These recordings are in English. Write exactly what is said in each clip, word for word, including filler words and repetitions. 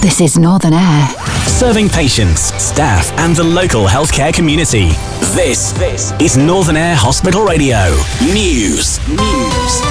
This is Northern Air. Serving patients, staff and the local healthcare community. This, this is Northern Air Hospital Radio. News. News.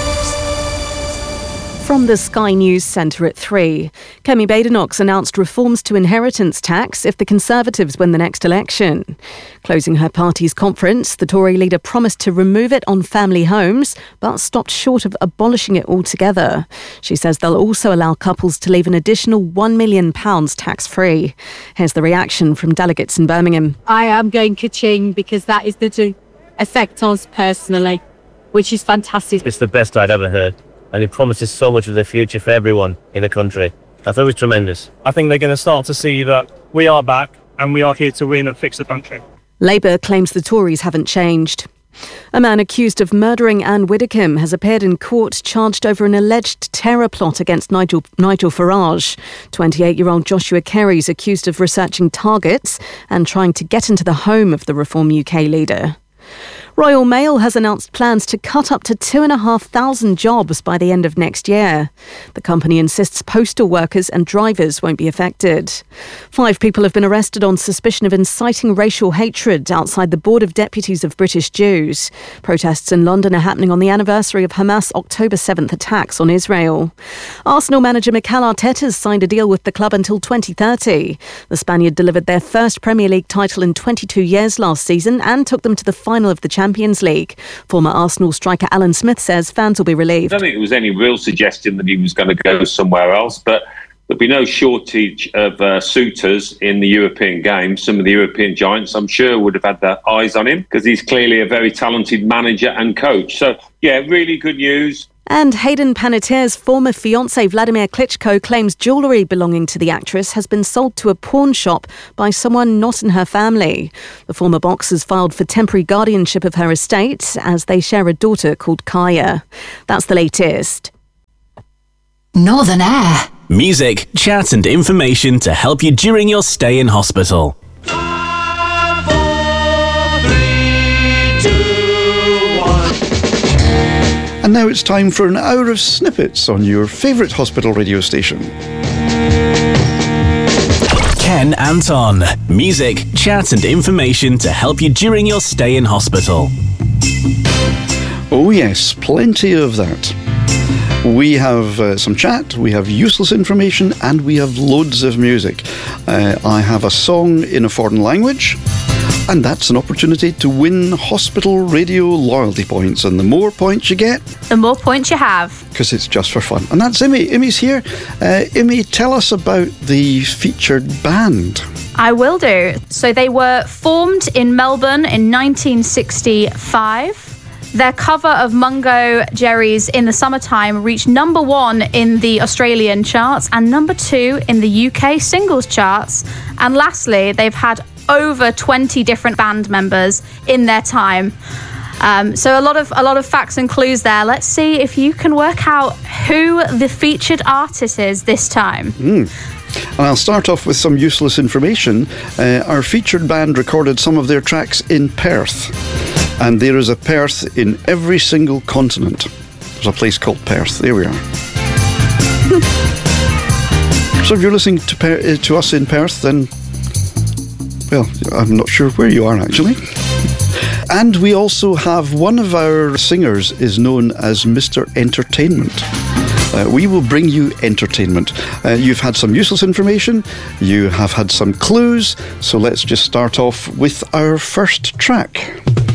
From the Sky News Centre at three, Kemi Badenoch announced reforms to inheritance tax if the Conservatives win the next election. Closing her party's conference, the Tory leader promised to remove it on family homes, but stopped short of abolishing it altogether. She says they'll also allow couples to leave an additional one million pounds tax-free. Here's the reaction from delegates in Birmingham. I am going ka-ching because that is going to affect us personally, which is fantastic. It's the best I'd ever heard. And it promises so much of the future for everyone in the country. I thought it was tremendous. I think they're going to start to see that we are back and we are here to win and fix the country. Labour claims the Tories haven't changed. A man accused of murdering Anne Widdecombe has appeared in court charged over an alleged terror plot against Nigel, Nigel Farage. twenty-eight-year-old Joshua Carey is accused of researching targets and trying to get into the home of the Reform U K leader. Royal Mail has announced plans to cut up to two and a half thousand jobs by the end of next year. The company insists postal workers and drivers won't be affected. Five people have been arrested on suspicion of inciting racial hatred outside the Board of Deputies of British Jews. Protests in London are happening on the anniversary of Hamas' October seventh attacks on Israel. Arsenal manager Mikel Arteta has signed a deal with the club until twenty thirty. The Spaniard delivered their first Premier League title in twenty-two years last season and took them to the final of the Champions League. Former Arsenal striker Alan Smith says fans will be relieved. I don't think there was any real suggestion that he was going to go somewhere else, but there'll be no shortage of uh, suitors in the European games. Some of the European giants, I'm sure, would have had their eyes on him because he's clearly a very talented manager and coach. So, yeah, really good news. And Hayden Panettiere's former fiancé Vladimir Klitschko claims jewellery belonging to the actress has been sold to a pawn shop by someone not in her family. The former boxers filed for temporary guardianship of her estate as they share a daughter called Kaya. That's the latest. Northern Air. Music, chat and information to help you during your stay in hospital. And now it's time for an hour of snippets on your favourite hospital radio station. Ken Anton. Music, chat and information to help you during your stay in hospital. Oh yes, plenty of that. We have uh, some chat, we have useless information, and we have loads of music. Uh, I have a song in a foreign language, and that's an opportunity to win hospital radio loyalty points. And the more points you get, the more points you have. Because it's just for fun. And that's Imi. Imi's here. Uh, Imi, tell us about the featured band. I will do. So they were formed in Melbourne in nineteen sixty-five. Their cover of Mungo Jerry's In the Summertime reached number one in the Australian charts and number two in the U K singles charts. And lastly, they've had over twenty different band members in their time. Um, so a lot of a lot of facts and clues there. Let's see if you can work out who the featured artist is this time. Mm. And I'll start off with some useless information. Uh, our featured band recorded some of their tracks in Perth. And there is a Perth in every single continent. There's a place called Perth. There we are. So if you're listening to, per- to us in Perth, then, well, I'm not sure where you are actually. And we also have one of our singers is known as Mister Entertainment. Uh, we will bring you entertainment. Uh, you've had some useless information, you have had some clues, so let's just start off with our first track.